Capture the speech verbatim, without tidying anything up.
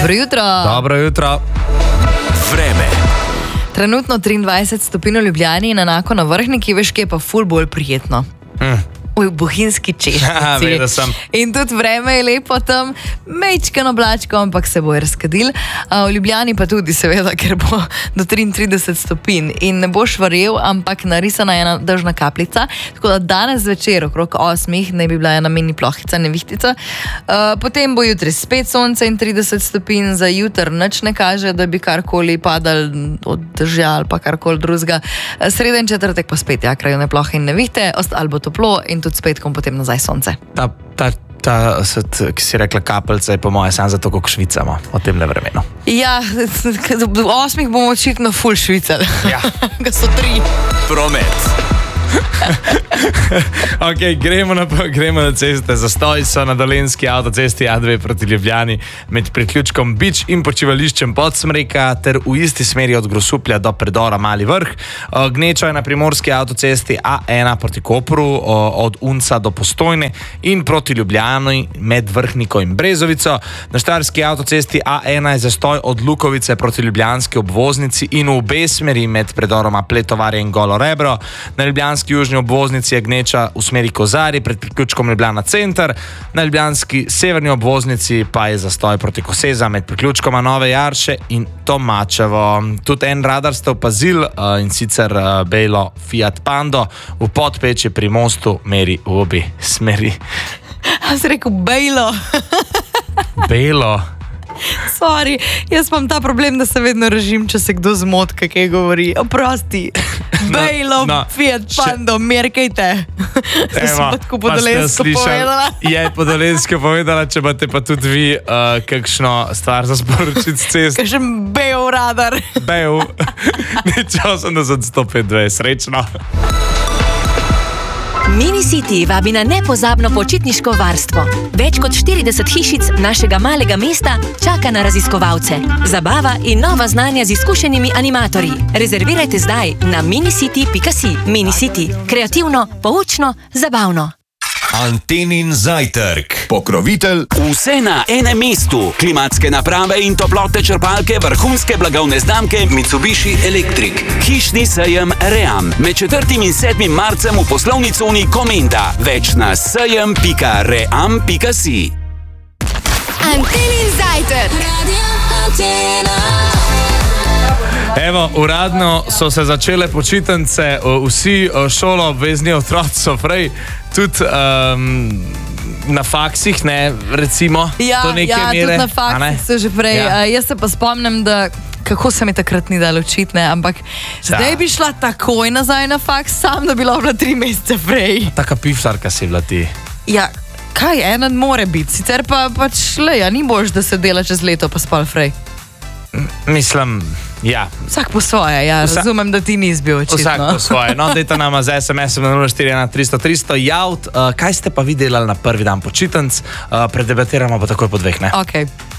Dobro jutro. Dobro jutro. Vreme. Trenutno triindvajset stopinj v Ljubljani in enako na Vrhniki, veš, kje je pa ful bolj prijetno. Mm. V bohinjski Češtici. Vedel sem. In tudi vreme je lepo tam, mečkano oblačko, ampak se bo razkadil. V Ljubljani pa tudi, seveda, ker bo do triintrideset stopinj. In ne boš verjel, ampak narisana je ena dežna kapljica. Tako da danes zvečer, okrog osmih, ne bi bila ena mini plohica, nevihtica. Potem bo jutri spet sonce in trideset stopinj, za jutr nič ne kaže, da bi karkoli padal od dežja ali pa karkoli drugega. Sreden četrtek pa spet, ja, krajone plohe in nevihte, ali bo toplo in tudi spet, kom potem nazaj sonce. Ta, ta, ta, ki si rekla kapljica, je po moje sam zato, kako švicamo o tem le vremenu. Ja, v osmih bomo očitno ful švicali. Ja. Ga so tri. Promet. Ok, gremo na, gremo na ceste. Zastoji so na dolenjski avtocesti A dve proti Ljubljani med priključkom Bič in počivališčem Podsmreka ter v isti smeri od Grosuplja do predora Mali Vrh. Gneča je na primorski avtocesti A ena proti Kopru od Unca do Postojne in proti Ljubljani med Vrhniko in Brezovico. Na štajerski avtocesti A ena je zastoj od Lukovice proti ljubljanski obvoznici in v obe smeri med predoroma Pletovarje in Golo Rebro. Na ljubljanski južni obvoznici je gneča v smeri Kozari pred priključkom Ljubljana center, na ljubljanski severni obvoznici pa je zastoj proti Koseza med priključkoma Nove Jarše in Tomačevo. Tudi en radar ste opazili, in sicer belo Fiat Pando v Podpeči pri mostu meri v obi smeri. A si rekel bejlo? Belo. Sorry, jaz imam ta problem, da se vedno režim, če se kdo zmot, kaj govori. Oprosti. Bejlo, no, no, Fiat Pando, merkajte. To sem pa tako podolensko povedala. Je podolensko povedala, če imate pa tudi vi uh, kakšno stvar za sporočiti s cest. Kakšen bel radar. Bel. Nič osemdeset sto petindvajset, srečno. Mini-City vabi na nepozabno počitniško varstvo. Več kot štirideset hišic našega malega mesta čaka na raziskovalce. Zabava in nova znanja z izkušenimi animatorji. Rezervirajte zdaj na minicity pika si. Mini-City. Kreativno, poučno, zabavno. Antenin zajtrk. Pokrovitelj. Vse na enem mestu. Klimatske naprave in toplotne črpalke vrhunske blagovne znamke Mitsubishi Electric. Hišni sejem Ream. Med četrtim in sedmim marcem v poslovni coni Komenda. Več na sejem pika ream pika si. Antenin zajtrk. Evo, uradno so se začele počitnice, vsi šolo obvezni otroci so prej, tudi um, na faksih, ne, recimo, ja, do neke ja, mere. Ja, tudi na faksih so že prej. Ja. Jaz se pa spomnim, da kako se mi takrat ni dalo učiti, ne, ampak da. Zdaj bi šla takoj nazaj na faks, sam da bi bila tri mesece prej. Taka piflarka si bila ti. Ja, kaj, ena more biti, sicer pa pač le, ja, ni bož, da se dela čez leto pa spal prej. Mislim, ja. Vsak po svoje, ja, Vsa... razumem, da ti nisi bil očitno. Vsak po svoje. No, dajte nama z es em esom na nula štiri ena tristo tristo javt, uh, kaj ste pa vi delali na prvi dan počitnic, uh, predebatiramo pa takoj po dveh, ne? Ok.